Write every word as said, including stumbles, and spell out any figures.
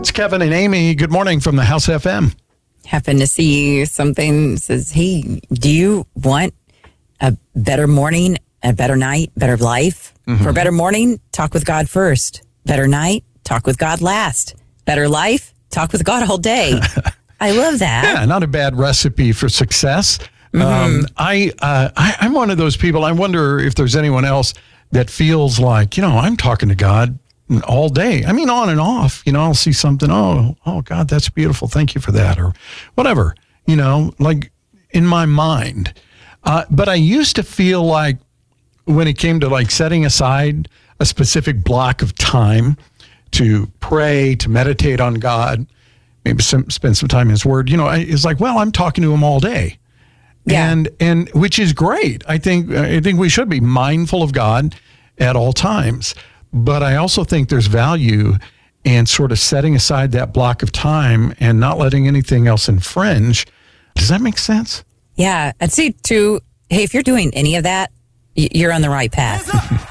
It's Kevin and Amy. Good morning from the House F M. Happen to see something that says, hey, do you want a better morning, a better night, better life? Mm-hmm. For a better morning, talk with God first. Better night, talk with God last. Better life, talk with God all day. I love that. Yeah, not a bad recipe for success. Mm-hmm. Um, I, uh, I, I'm one of those people. I wonder if there's anyone else that feels like, you know, I'm talking to God all day. I mean, on and off. You know, I'll see something. Oh, oh, God, that's beautiful. Thank you for that, or whatever. You know, like in my mind. Uh, but I used to feel like when it came to like setting aside a specific block of time to pray, to meditate on God, maybe some, spend some time in His Word. You know, I, it's like, well, I'm talking to Him all day. Yeah. And and which is great. I think I think we should be mindful of God at all times. But I also think there's value in sort of setting aside that block of time and not letting anything else infringe. Does that make sense? Yeah. I'd say too, hey, if you're doing any of that, you're on the right path.